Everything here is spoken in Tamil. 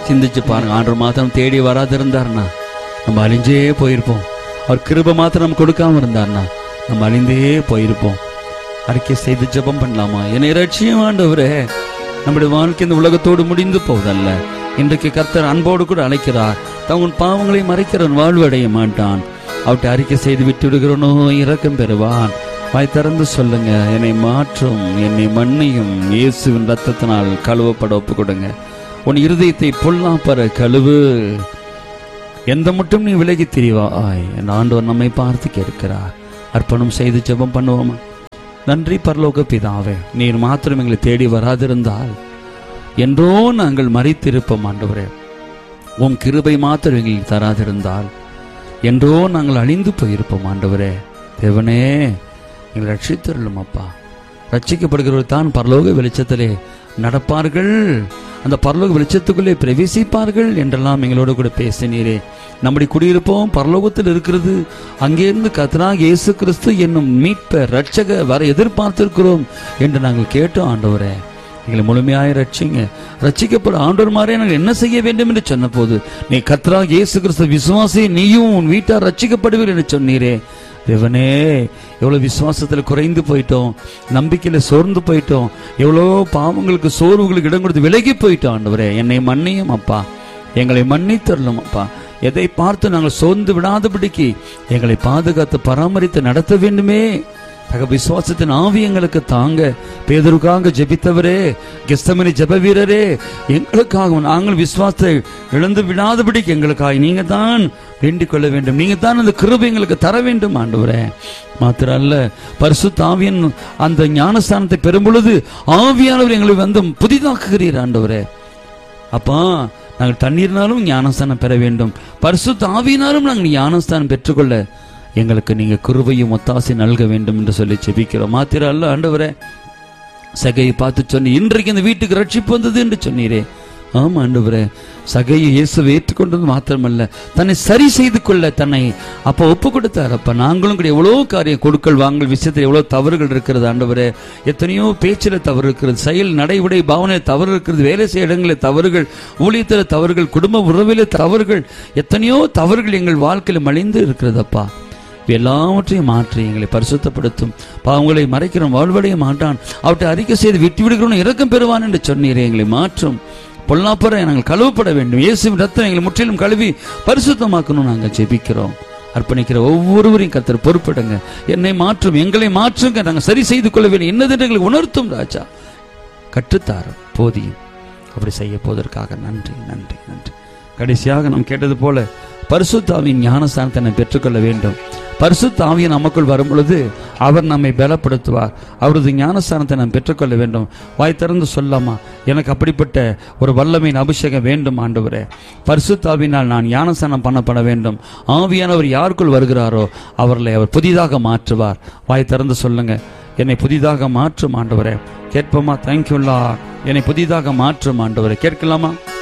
சிந்திச்சு பாருங்க. ஆண்டவர் மாத்திரம் தேடி வராது இருந்தார்னா நம்ம அழிஞ்சே போயிருப்போம். அவர் கிருபை மாத்திரம் நம்ம கொடுக்காம இருந்தார்னா நம்ம அழிந்தே போயிருப்போம். அறிக்கை செய்து ஜெபம் பண்ணலாமா? என்னை ரட்சியும் ஆண்டவரே. நம்முடைய வாழ்க்கை இந்த உலகத்தோடு முடிந்து போவதல்ல. இன்றைக்கு கர்த்தர் அன்போடு கூட அழைக்கிறார். தன் பாவங்களை மறைக்கிறவன் வாழ்வடைய மாட்டான். அவற்றை அறிக்கை செய்து விட்டு விடுகிறவனோ இரக்கம் பெறுவான். வாய் திறந்து சொல்லுங்க, என்னை மாற்றும், என்னை மன்னியும், இயேசுவின் ரத்தத்தினால் கழுவப்பட ஒப்பு கொடுங்க. உன் இருதயத்தை பொல்லாப்பற கழுவு. எந்த மட்டும் நீ விலகி திரிவாய். என் ஆண்டவர் நம்மை பார்த்து கேட்கிறார். அர்ப்பணம் செய்து ஜெபம் பண்ணுவோமா? நன்றி பரலோக பிதாவே, நீர் மாத்திரம் எங்களை தேடி வராதிருந்தால் என்றோ நாங்கள் மரித்திருப்போம் ஆண்டவரே. உம் கிருபை மாத்திரம் எங்களுக்கு தராதிருந்தால் என்றோ நாங்கள் அழிந்து போயிருப்போம் ஆண்டவரே. தேவனே, எங்களை ரட்சித்தருளும் அப்பா. ரட்சிக்கப்படுகிறவர் தான் பரலோக வெளிச்சத்திலே நடப்பார்கள், அந்த பரலோக வெளிச்சத்துக்குள்ளே பிரவேசிப்பார்கள் என்றெல்லாம் எங்களோடு கூட பேசினீரே. நம்முடைய குடியிருப்போம் பரலோகத்தில் இருக்கிறது. அங்கிருந்து கர்த்தராகிய இயேசு கிறிஸ்து என்னும் மீட்பர் ரட்சகர் வர எதிர்பார்த்திருக்கிறோம் என்று நாங்கள் கேட்டோம் ஆண்டவரே. எங்களை முழுமையாக ரட்சிங்க. ரட்சிக்கப்படும் ஆண்டவர் மாதிரி நாங்கள் என்ன செய்ய வேண்டும் என்று சொன்ன போது, நீ கர்த்தராகிய இயேசு கிறிஸ்து விசுவாசி, நீயும் உன் வீட்டார் ரட்சிக்கப்படுவீர் என்று சொன்னீரே. தேவனே, எவ்வளவு விசுவாசத்தில் குறைந்து போயிட்டோம், நம்பிக்கையில சோர்ந்து போயிட்டோம், எவ்வளோ பாவங்களுக்கு சோர்வுகளுக்கு இடம் கொடுத்து விலகி போயிட்டோம் ஆண்டவரே. என்னை மன்னியும் அப்பா, எங்களை மன்னித்தரலும் அப்பா. எதை பார்த்து நாங்கள் சோர்ந்து விடாதபடிக்கு எங்களை பாதுகாத்து பராமரித்து நடத்த வேண்டுமே. தக விசுவாசத்தின் ஆவி எங்களுக்கு தாங்க. பேதுருக்காக ஜெபித்தவரே, கெத்செமனே ஜெப வீரரே, எங்களுக்காக நாங்கள் விசுவாசத்தை இழந்து விடாதபடிக்கு எங்களுக்காக நீங்க தான் வேண்டிக் கொள்ள வேண்டும். நீங்க தான் அந்த கிருபை எங்களுக்கு தர வேண்டும் ஆண்டவரே. மாத்திரம் அல்ல, பரிசுத்த ஆவியின் அந்த ஞானஸ்தானத்தை பெறும் பொழுது ஆவியானவர் எங்களை வந்து புதிதாக்குகிறீர் ஆண்டவரே. அப்பா, நாங்கள் தண்ணீர்னாலும் ஞானஸ்தானம் பெற வேண்டும், பரிசுத்த ஆவியினாலும் நாங்கள் ஞானஸ்தானம் பெற்றுக்கொள்ள எங்களுக்கு நீங்க கிருபையும் ஒத்தாசை நல்க வேண்டும் என்று சொல்லி ஜெபிக்கிறோம். மாத்திரம் அல்ல ஆண்டவரே, சகையை பார்த்து சொன்னி இன்றைக்கு இந்த வீட்டுக்கு ரட்சிப்பு வந்தது என்று சொன்னீரே. ஆமா ஆண்டவரே, சகையை இயேசுவை ஏற்றுக்கொண்டது மாத்திரமல்ல, தன்னை சரி செய்து கொள்ள தன்னை அப்ப ஒப்பு கொடுத்தார். அப்ப நாங்களும் கூட எவ்வளவு காரியம் கொடுக்கல் வாங்கல் விஷயத்தில் எவ்வளவு தவறுகள் இருக்கிறது ஆண்டவரே. எத்தனையோ பேச்சில தவறு இருக்கிறது, செயல் நடைமுறை பாவனையில் தவறு இருக்கிறது, வேலை செய்ய இடங்களில் தவறுகள், ஊழியத்தில் தவறுகள், குடும்ப உறவில தவறுகள், எத்தனையோ தவறுகள் எங்கள் வாழ்க்கையில் மலிந்து இருக்கிறது அப்பா. எல்லாவற்றையும் மாற்றி எங்களை பரிசுத்தப்படுத்தும். பாவங்களை மறைக்கிறோம், வாழ்வடைய மாட்டான், அவற்றை அறிக்கை செய்து விட்டு விடுகிறோம், இரக்கம் பெறுவான் என்று சொன்னீரே. எங்களை மாற்றும், பொல்லாப்பற நாங்கள் கழுவப்பட வேண்டும். இயேசுவின் ரத்தம் எங்களை முற்றிலும் கழுவி பரிசுத்தமாக்கணும் நாங்கள் ஜெபிக்கிறோம். அர்ப்பணிக்கிற ஒவ்வொருவரையும் கர்த்தர் பொறுப்பிடுங்க. என்னை மாற்றும், எங்களை மாற்றுங்க, நாங்கள் சரி செய்து கொள்ள வேண்டும் என்னதென்று எங்களுக்கு உணர்த்தும் ராஜா. கற்றுத்தாரும், போதியும். அப்படி செய்ய போவதற்காக நன்றி நன்றி நன்றி. கடைசியாக நாம் கேட்டது போல பரிசுத்த ஆவியின் ஞானஸ்தானத்தை நாம் பெற்றுக்கொள்ள வேண்டும். பரிசுத்த ஆவியின் நமக்குள் வரும் பொழுது அவர் நம்மை பலப்படுத்துவார். அவரது ஞானஸ்தானத்தை நாம் பெற்றுக்கொள்ள வேண்டும். வாய் திறந்து சொல்லாமா, எனக்கு அப்படிப்பட்ட ஒரு வல்லமையின் அபிஷேகம் வேண்டும் ஆண்டவரே. பரிசுத்த ஆவியினால் நான் ஞானஸ்தானம் பண்ணப்பட வேண்டும். ஆவியானவர் யாருக்குள் வருகிறாரோ அவர்களை அவர் புதிதாக மாற்றுவார். வாய் திறந்து சொல்லுங்க, என்னை புதிதாக மாற்றும் ஆண்டவரே. கேட்போமா? தேங்க்யூல்லா, என்னை புதிதாக மாற்றும் ஆண்டவரே. கேட்கலாமா?